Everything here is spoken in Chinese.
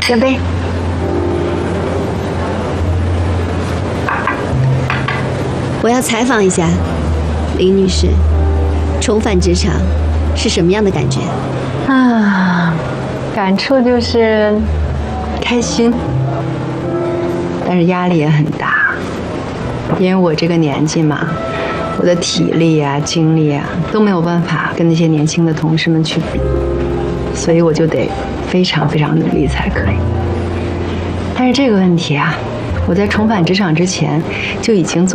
干杯！ 我要采访一下林女士，重返职场是什么样的感觉？ 啊，感触就是开心，但是压力也很大，因为我这个年纪嘛，我的体力啊、精力啊都没有办法跟那些年轻的同事们去比，所以我就得非常非常努力才可以。但是这个问题啊，我在重返职场之前就已经做